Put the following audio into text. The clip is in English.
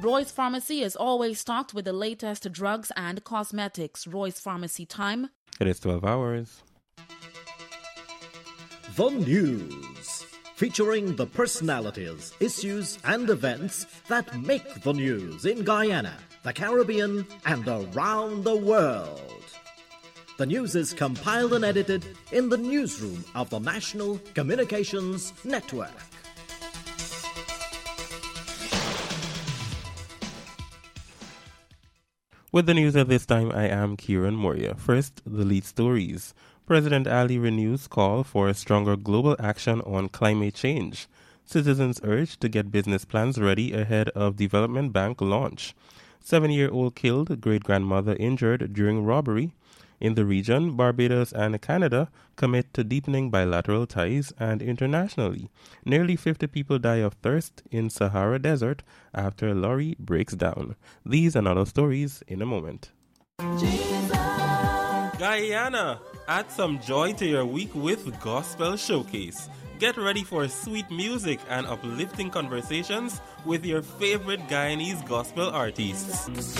Roy's Pharmacy is always stocked with the latest drugs and cosmetics. Roy's Pharmacy time. It is 12 hours. The News, featuring the personalities, issues, and events that make the news in Guyana, the Caribbean, and around the world. The news is compiled and edited in the newsroom of the National Communications Network. With the news at this time, I am Kieran Moria. First, the lead stories. President Ali renews call for stronger global action on climate change. Citizens urged to get business plans ready ahead of Development Bank launch. 7-year-old killed, great-grandmother injured during robbery. In the region, Barbados and Canada commit to deepening bilateral ties, and internationally, nearly 50 people die of thirst in Sahara Desert after lorry breaks down. These and other stories in a moment. Guyana, add some joy to your week with Gospel Showcase. Get ready for sweet music and uplifting conversations with your favorite Guyanese gospel artists.